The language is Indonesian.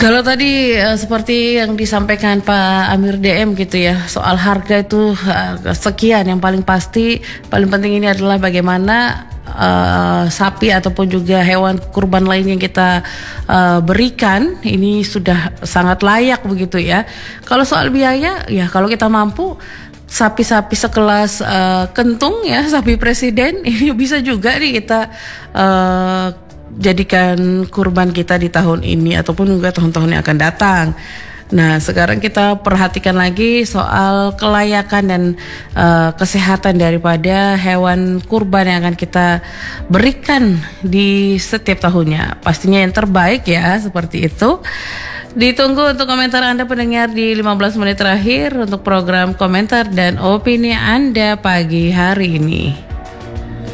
Kalau tadi seperti yang disampaikan Pak Amir DM gitu ya, soal harga itu sekian, yang paling pasti, paling penting ini adalah bagaimana sapi ataupun juga hewan kurban lain yang kita berikan ini sudah sangat layak begitu ya. Kalau soal biaya ya, kalau kita mampu sapi-sapi sekelas kentung ya, sapi presiden ini bisa juga nih kita jadikan kurban kita di tahun ini ataupun juga tahun-tahun yang akan datang. Nah, sekarang kita perhatikan lagi soal kelayakan dan kesehatan daripada hewan kurban yang akan kita berikan di setiap tahunnya. Pastinya yang terbaik ya, seperti itu. Ditunggu untuk komentar Anda pendengar di 15 menit terakhir untuk program komentar dan opini Anda pagi hari ini.